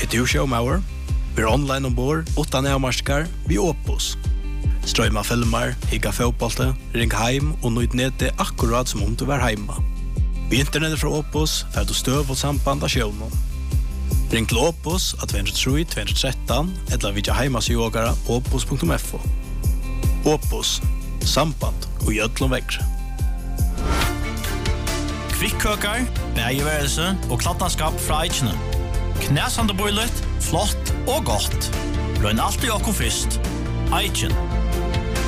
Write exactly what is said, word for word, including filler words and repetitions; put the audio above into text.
Er du showmauer? Vi er online ombord, utan avmarskar, vi Opus. Strøyma filmer, higga fotbollte, ring heim og nøyd nede akkurat som om du var heima. Vi internettet fra Opus, fer du støv og samband av sjøvnen. Ring til Opus av to tre to to one tre, eller vidja heimasjogara opus punktum f o. Opus, samband og gjødlom vekkre. Kvikkøkar, bægeværelse og klattanskap fra Eichene. Knæsande bøylet, flott og godt. Røyn alltid okko fyrst. Eichen.